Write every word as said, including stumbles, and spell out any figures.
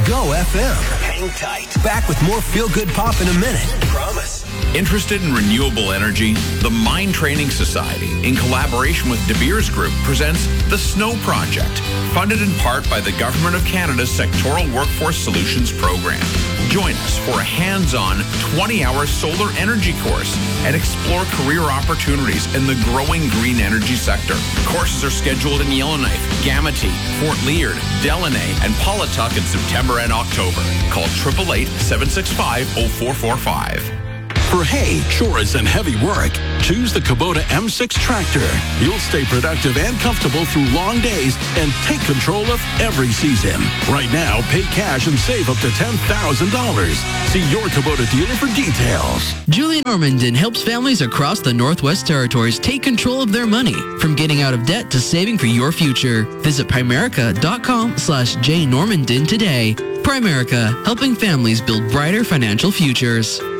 Go F M. Hang tight. Back with more feel-good pop in a minute. Promise. Interested in renewable energy? The Mind Training Society, in collaboration with De Beers Group, presents the Snow Project, funded in part by the Government of Canada's Sectoral Workforce Solutions Program. Join us for a hands-on twenty-hour solar energy course and explore career opportunities in the growing green energy sector. Courses are scheduled in Yellowknife, Gamity, Fort Leard, Delaney, and Paulatuck in September and October. Call eight eight eight, seven six five, zero four four five. For hay, chores, and heavy work, choose the Kubota M six tractor. You'll stay productive and comfortable through long days and take control of every season. Right now, pay cash and save up to ten thousand dollars. See your Kubota dealer for details. Julie Normandin helps families across the Northwest Territories take control of their money, from getting out of debt to saving for your future. Visit Primerica.com slash J Normandin today. Primerica, helping families build brighter financial futures.